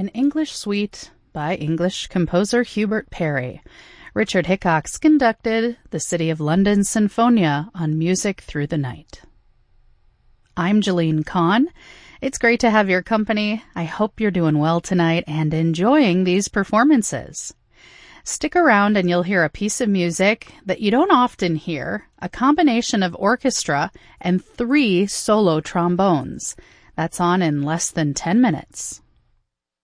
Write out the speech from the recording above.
an English suite by English composer Hubert Parry. Richard Hickox conducted the City of London Sinfonia on Music Through the Night. I'm Jeline Kahn. It's great to have your company. I hope you're doing well tonight and enjoying these performances. Stick around and you'll hear a piece of music that you don't often hear, a combination of orchestra and 3 solo trombones. That's on in less than 10 minutes.